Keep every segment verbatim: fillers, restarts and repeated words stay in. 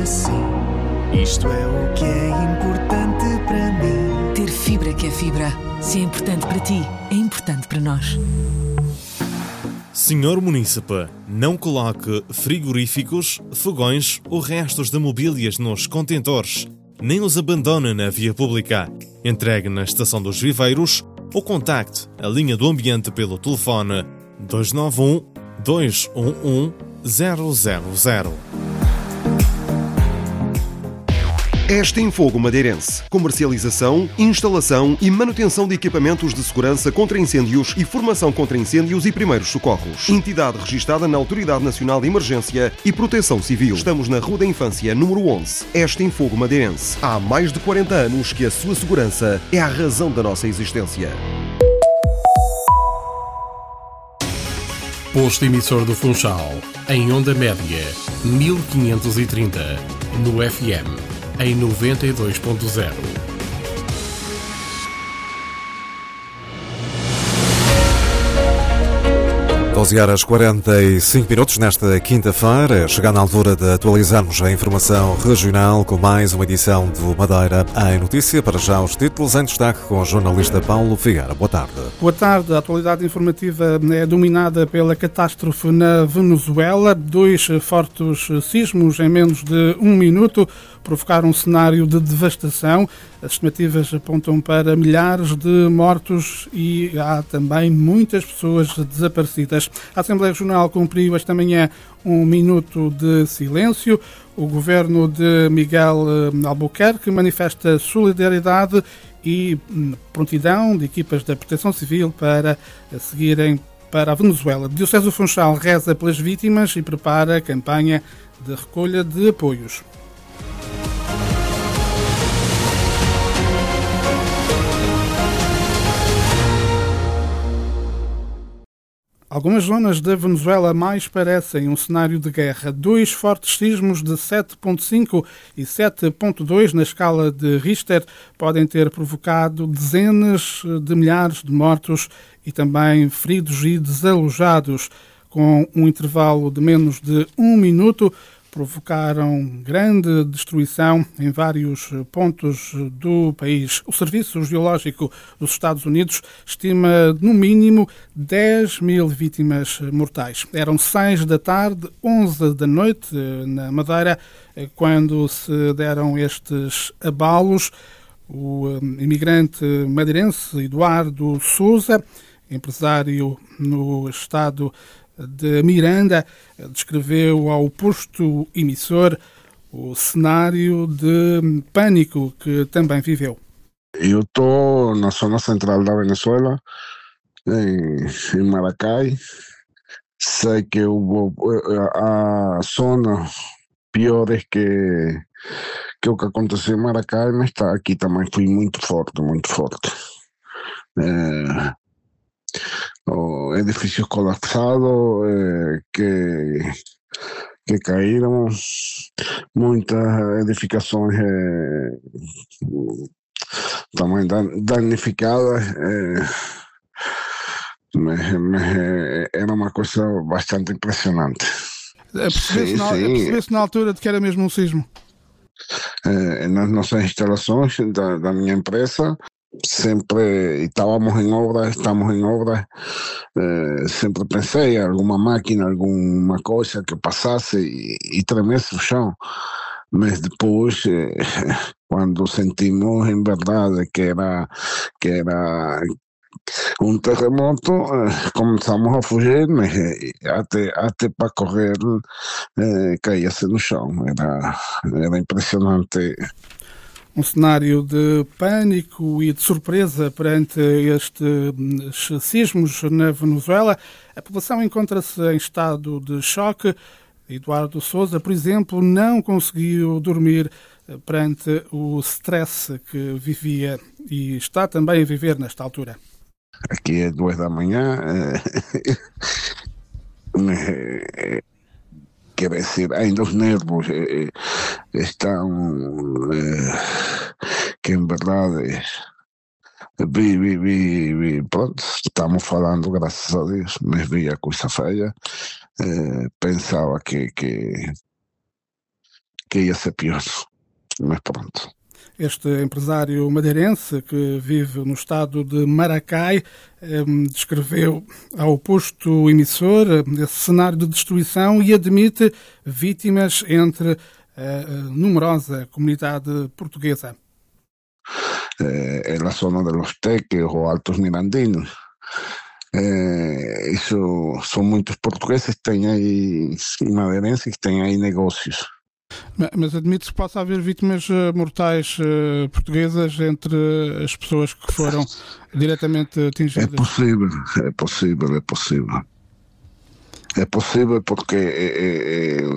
assim. Isto é o que é importante para mim. Ter fibra que é fibra. Se é importante para ti, é importante para nós. senhor Munícipe, não coloque frigoríficos, fogões ou restos de mobílias nos contentores. Nem os abandone na via pública. Entregue na Estação dos Viveiros ou contacte a linha do ambiente pelo telefone dois nove um, dois um um, zero zero zero. Este em Fogo Madeirense. Comercialização, instalação e manutenção de equipamentos de segurança contra incêndios e formação contra incêndios e primeiros socorros. Entidade registada na Autoridade Nacional de Emergência e Proteção Civil. Estamos na Rua da Infância, número onze. Este em Fogo Madeirense. Há mais de quarenta anos que a sua segurança é a razão da nossa existência. Posto emissor do Funchal, em onda média, mil quinhentos e trinta, no F M, em noventa e dois ponto zero. doze horas e quarenta e cinco minutos nesta quinta-feira, chegando à altura de atualizarmos a informação regional com mais uma edição do Madeira em Notícia. Para já os títulos em destaque com o jornalista Paulo Figueira. Boa tarde. Boa tarde. A atualidade informativa é dominada pela catástrofe na Venezuela. Dois fortes sismos em menos de um minuto provocaram um cenário de devastação. As estimativas apontam para milhares de mortos e há também muitas pessoas desaparecidas. A Assembleia Regional cumpriu esta manhã um minuto de silêncio. O governo de Miguel Albuquerque manifesta solidariedade e prontidão de equipas da Proteção Civil para seguirem para a Venezuela. Diocese do Funchal reza pelas vítimas e prepara a campanha de recolha de apoios. Algumas zonas da Venezuela mais parecem um cenário de guerra. Dois fortes sismos de sete ponto cinco e sete ponto dois na escala de Richter podem ter provocado dezenas de milhares de mortos e também feridos e desalojados. Com um intervalo de menos de um minuto, provocaram grande destruição em vários pontos do país. O Serviço Geológico dos Estados Unidos estima, no mínimo, dez mil vítimas mortais. Eram seis da tarde, onze da noite, na Madeira, quando se deram estes abalos. O imigrante madeirense Eduardo Sousa, empresário no estado de Miranda, descreveu ao posto emissor o cenário de pânico que também viveu. Eu estou na zona central da Venezuela, em, em Maracay. Sei que houve a zona piores que, que o que aconteceu em Maracay, mas está, aqui também foi muito forte, muito forte. É, Oh, edifícios colapsados eh, que, que caíram, muitas edificações eh, também danificadas. Eh, mas, mas, eh, era uma coisa bastante impressionante. Percebesse na, percebesse na altura de que era mesmo um sismo? Eh, nas nossas instalações da, da minha empresa, sempre estávamos em obra, estamos em obra, eh, sempre pensei alguma máquina, alguma coisa que passasse e, e tremesse o chão, mas depois eh, quando sentimos em verdade que era, que era um terremoto, eh, começamos a fugir, mas eh, até, até para correr eh, caía-se no chão, era, era impressionante. Um cenário de pânico e de surpresa perante estes sismos na Venezuela. A população encontra-se em estado de choque. Eduardo Sousa, por exemplo, não conseguiu dormir perante o stress que vivia e está também a viver nesta altura. Aqui é duas da manhã. É... Quer dizer, ainda os nervos eh, estão, eh, que em verdade, vi, vi, vi, vi, pronto, estamos falando, graças a Deus, mas vi a coisa feia, eh, pensava que, que, que ia ser pior, mas pronto. Este empresário madeirense que vive no estado de Maracay descreveu ao posto emissor esse cenário de destruição e admite vítimas entre a numerosa comunidade portuguesa. É a zona de Los Teques ou Altos Mirandinos. É, isso são muitos portugueses que têm aí, e madeirenses que têm aí negócios. Mas admite-se que possa haver vítimas mortais uh, portuguesas entre as pessoas que foram diretamente atingidas? É possível, é possível, é possível. É possível porque é, é,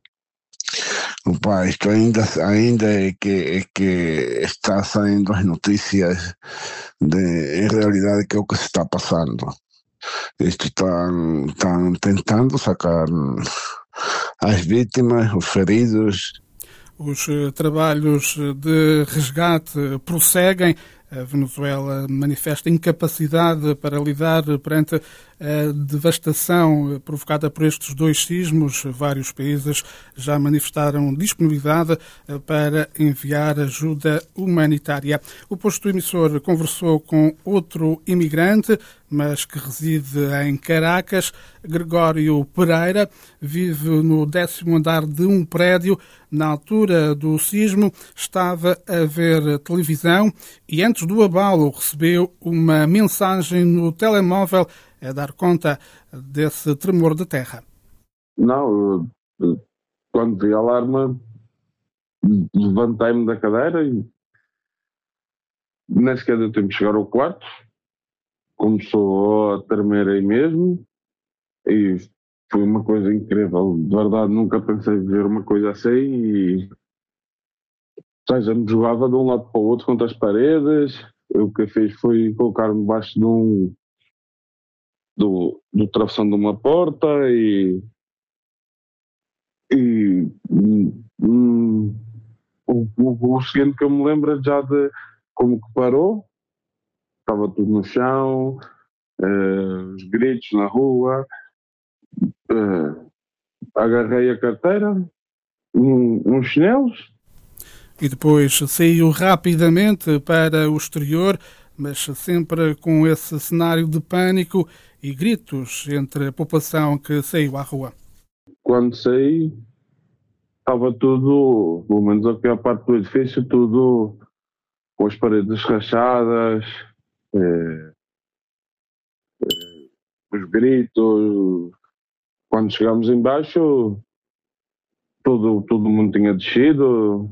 opa, isto ainda, ainda é, que, é que está saindo as notícias de, em realidade, que é o que se está passando. Isto estão, estão tentando sacar as vítimas, os feridos. Os trabalhos de resgate prosseguem. A Venezuela manifesta incapacidade para lidar perante a devastação provocada por estes dois sismos. Vários países já manifestaram disponibilidade para enviar ajuda humanitária. O posto emissor conversou com outro imigrante, mas que reside em Caracas. Gregório Pereira vive no décimo andar de um prédio. Na altura do sismo estava a ver televisão e antes do abalo recebeu uma mensagem no telemóvel a dar conta desse tremor de terra. Não, eu, quando vi a alarma, levantei-me da cadeira e nem sequer deu tempo de chegar ao quarto. Começou a tremer aí mesmo e foi uma coisa incrível. De verdade, nunca pensei ver uma coisa assim e ou seja, me jogava de um lado para o outro contra as paredes. Eu, o que fiz foi colocar-me debaixo de um do, do travessão de uma porta e, e hum, o, o, o seguinte que eu me lembro já de como que parou, estava tudo no chão, uh, os gritos na rua, uh, agarrei a carteira, um, uns chinelos. E depois saiu rapidamente para o exterior, mas sempre com esse cenário de pânico e gritos entre a população que saiu à rua. Quando saí, estava tudo, pelo menos a pior parte do edifício, tudo com as paredes rachadas, eh, eh, os gritos. Quando chegámos em baixo, todo, todo mundo tinha descido.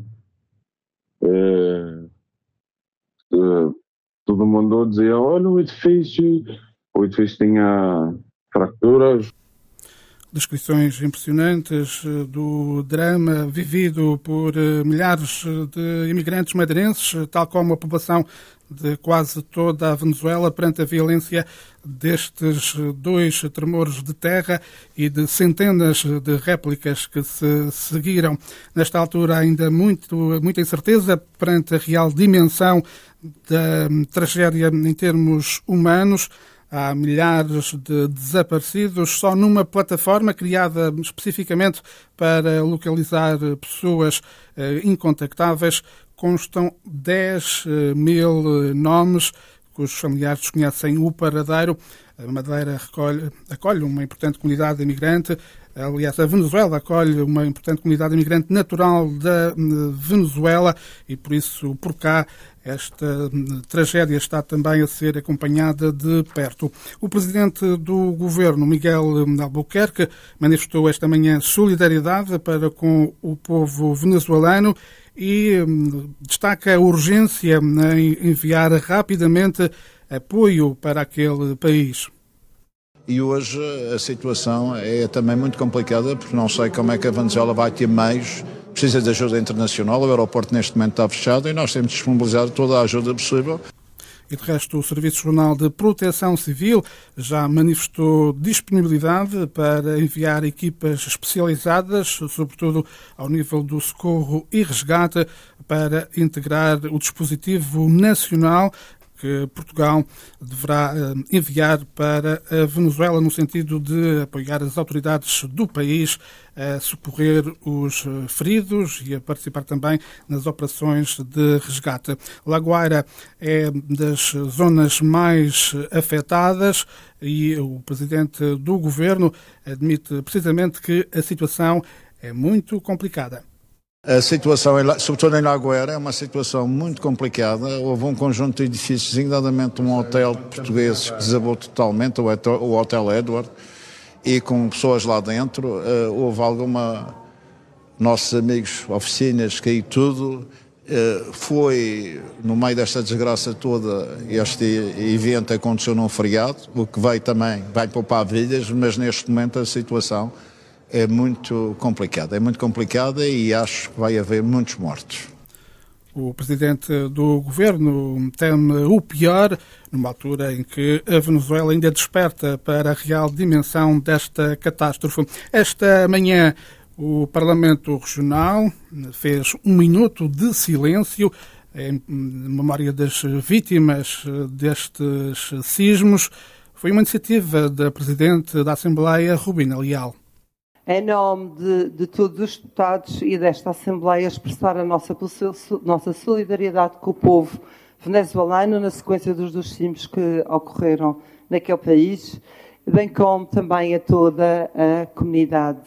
É, é, todo mundo dizia, olha o edifício, o edifício tinha fraturas. Descrições impressionantes do drama vivido por milhares de imigrantes madeirenses, tal como a população de quase toda a Venezuela, perante a violência destes dois tremores de terra e de centenas de réplicas que se seguiram. Nesta altura ainda muito, muita incerteza perante a real dimensão da tragédia em termos humanos. Há milhares de desaparecidos. Só numa plataforma criada especificamente para localizar pessoas incontactáveis constam dez mil nomes cujos familiares desconhecem o paradeiro. A Madeira recolhe, acolhe uma importante comunidade imigrante. Aliás, a Venezuela acolhe uma importante comunidade imigrante natural da Venezuela e, por isso, por cá, esta tragédia está também a ser acompanhada de perto. O presidente do governo, Miguel Albuquerque, manifestou esta manhã solidariedade para com o povo venezuelano e destaca a urgência em enviar rapidamente apoio para aquele país. E hoje a situação é também muito complicada porque não sei como é que a Venezuela vai ter meios, precisa de ajuda internacional, o aeroporto neste momento está fechado e nós temos de disponibilizar toda a ajuda possível. E de resto o Serviço Regional de Proteção Civil já manifestou disponibilidade para enviar equipas especializadas, sobretudo ao nível do socorro e resgate, para integrar o dispositivo nacional que Portugal deverá enviar para a Venezuela no sentido de apoiar as autoridades do país a socorrer os feridos e a participar também nas operações de resgate. La Guaira é das zonas mais afetadas e o presidente do governo admite precisamente que a situação é muito complicada. A situação, sobretudo em La Guaira, é uma situação muito complicada. Houve um conjunto de edifícios, designadamente um hotel português que desabou totalmente, o Hotel Edward, e com pessoas lá dentro. Uh, houve alguma... Nossos amigos, oficinas, caiu tudo. Uh, foi, no meio desta desgraça toda, este evento aconteceu num feriado, o que vai também, vai poupar vidas, mas neste momento a situação é muito complicada. É muito complicada e acho que vai haver muitos mortos. O presidente do governo teme o pior, numa altura em que a Venezuela ainda desperta para a real dimensão desta catástrofe. Esta manhã, o Parlamento Regional fez um minuto de silêncio em memória das vítimas destes sismos. Foi uma iniciativa da presidente da Assembleia, Rubina Leal. Em nome de, de todos os deputados e desta Assembleia, expressar a nossa, nossa solidariedade com o povo venezuelano na sequência dos dos sismos que ocorreram naquele país, bem como também a toda a comunidade,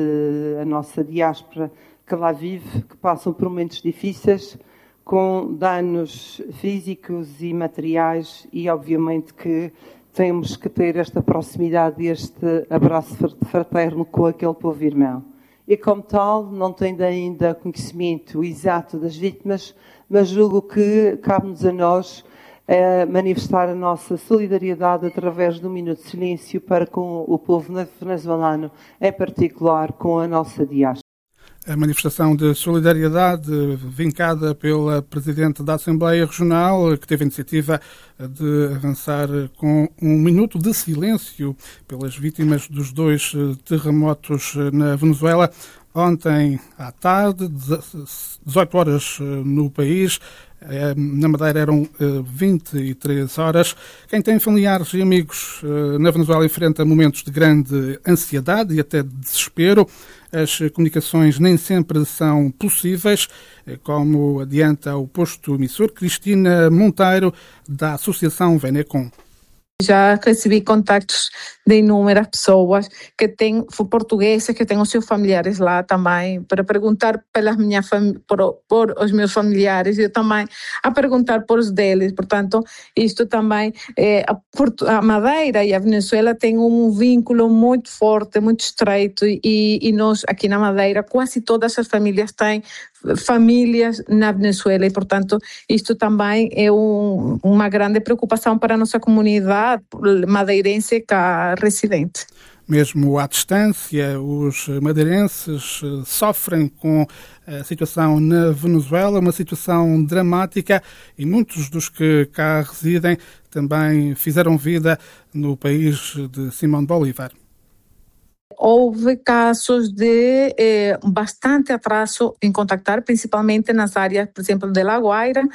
a nossa diáspora que lá vive, que passam por momentos difíceis, com danos físicos e materiais, e obviamente que temos que ter esta proximidade e este abraço fraterno com aquele povo irmão. E como tal, não tenho ainda conhecimento exato das vítimas, mas julgo que cabe-nos a nós eh, manifestar a nossa solidariedade através de um minuto de silêncio para com o povo venezuelano, em particular com a nossa diáspora. A manifestação de solidariedade vincada pela Presidente da Assembleia Regional, que teve a iniciativa de avançar com um minuto de silêncio pelas vítimas dos dois terremotos na Venezuela. Ontem à tarde, dezoito horas no país, na Madeira eram vinte e três horas. Quem tem familiares e amigos na Venezuela enfrenta momentos de grande ansiedade e até de desespero. As comunicações nem sempre são possíveis, como adianta o posto emissor Cristina Monteiro, da Associação Venecom. Já recebi contactos de inúmeras pessoas que têm portugueses, que têm os seus familiares lá também, para perguntar pelas minha fam- por, por os meus familiares e eu também a perguntar por os deles. Portanto, isto também, é, a, a Madeira e a Venezuela têm um vínculo muito forte, muito estreito e, e nós aqui na Madeira, quase todas as famílias têm famílias na Venezuela e, portanto, isto também é um, uma grande preocupação para a nossa comunidade madeirense cá residente. Mesmo à distância, os madeirenses sofrem com a situação na Venezuela, uma situação dramática, e muitos dos que cá residem também fizeram vida no país de Simón Bolívar. Houve casos de eh, bastante atraso em contactar, principalmente nas áreas, por exemplo, de La Guaira,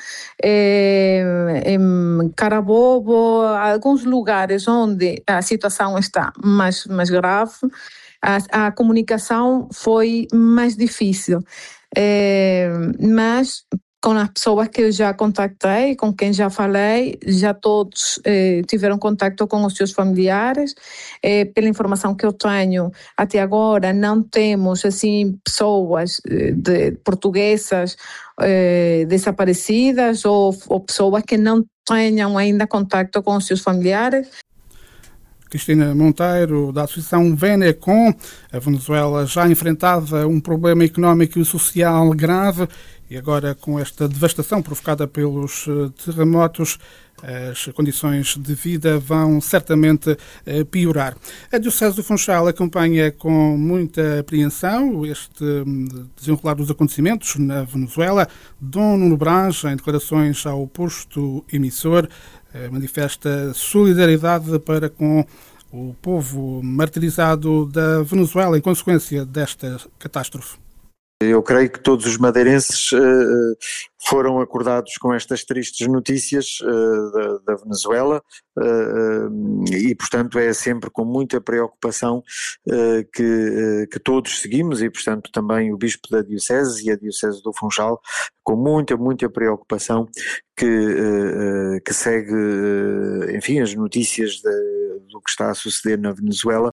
eh, em Carabobo, alguns lugares onde a situação está mais, mais grave, a, a comunicação foi mais difícil. Eh, mas com as pessoas que eu já contactei, com quem já falei, já todos eh, tiveram contato com os seus familiares. Eh, pela informação que eu tenho, até agora não temos assim pessoas eh, de, portuguesas eh, desaparecidas ou, ou pessoas que não tenham ainda contato com os seus familiares. Cristina Monteiro, da Associação Venecom. A Venezuela já enfrentava um problema económico e social grave e agora, com esta devastação provocada pelos terremotos, as condições de vida vão certamente piorar. A Diocese do Funchal acompanha com muita apreensão este desenrolar dos acontecimentos na Venezuela. Dom Nuno Braz, em declarações ao posto emissor, manifesta solidariedade para com o povo martirizado da Venezuela em consequência desta catástrofe. Eu creio que todos os madeirenses uh, foram acordados com estas tristes notícias uh, da, da Venezuela uh, e, portanto, é sempre com muita preocupação uh, que, uh, que todos seguimos e, portanto, também o Bispo da Diocese e a Diocese do Funchal, com muita, muita preocupação que, uh, que segue, uh, enfim, as notícias de, do que está a suceder na Venezuela.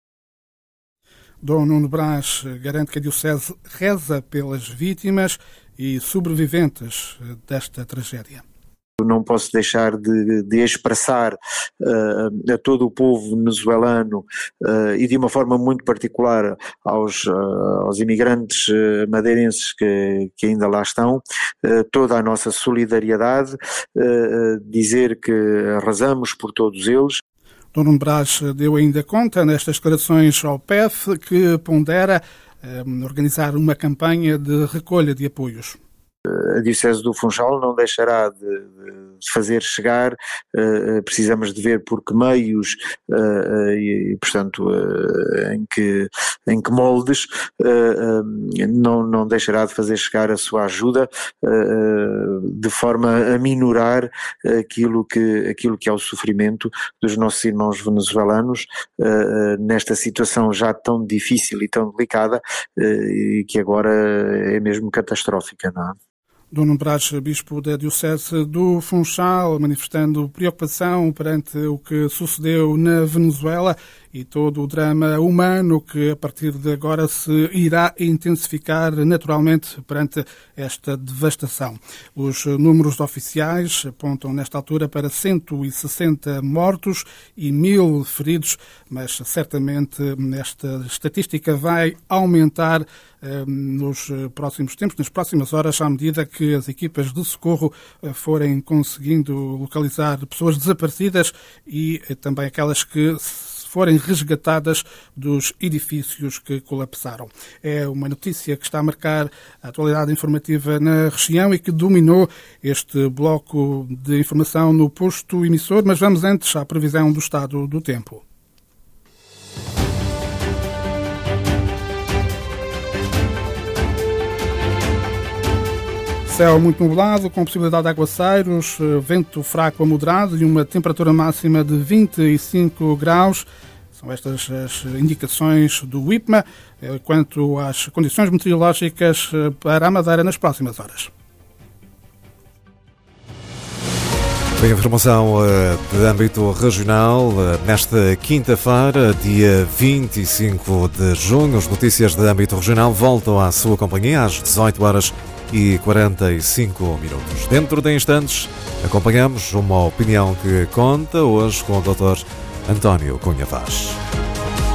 Dom Nuno Brás garante que a Diocese reza pelas vítimas e sobreviventes desta tragédia. Não posso deixar de, de expressar uh, a todo o povo venezuelano uh, e de uma forma muito particular aos, uh, aos imigrantes uh, madeirenses que, que ainda lá estão, uh, toda a nossa solidariedade, uh, dizer que rezamos por todos eles. Dom Nuno Brás deu ainda conta nestas declarações ao P E F que pondera um, organizar uma campanha de recolha de apoios. A Diocese do Funchal não deixará de, de fazer chegar, uh, precisamos de ver por que meios uh, e, portanto, uh, em, que, em que moldes, uh, uh, não, não deixará de fazer chegar a sua ajuda uh, de forma a minorar aquilo que, aquilo que é o sofrimento dos nossos irmãos venezuelanos uh, nesta situação já tão difícil e tão delicada uh, e que agora é mesmo catastrófica, não é? Dom Nuno Brás, Bispo da Diocese do Funchal, manifestando preocupação perante o que sucedeu na Venezuela e todo o drama humano que a partir de agora se irá intensificar naturalmente perante esta devastação. Os números oficiais apontam nesta altura para cento e sessenta mortos e mil feridos, mas certamente esta estatística vai aumentar eh, nos próximos tempos, nas próximas horas, à medida que as equipas de socorro eh, forem conseguindo localizar pessoas desaparecidas e eh, também aquelas que forem resgatadas dos edifícios que colapsaram. É uma notícia que está a marcar a atualidade informativa na região e que dominou este bloco de informação no posto emissor, mas vamos antes à previsão do estado do tempo. Céu muito nublado, com possibilidade de aguaceiros, vento fraco a moderado e uma temperatura máxima de vinte e cinco graus. São estas as indicações do I P M A quanto às condições meteorológicas para a Madeira nas próximas horas. A informação de âmbito regional nesta quinta-feira, dia vinte e cinco de junho. As notícias de âmbito regional voltam à sua companhia às dezoito horas e quarenta e cinco minutos. Dentro de instantes, acompanhamos uma opinião que conta hoje com o doutor António Cunha Vaz.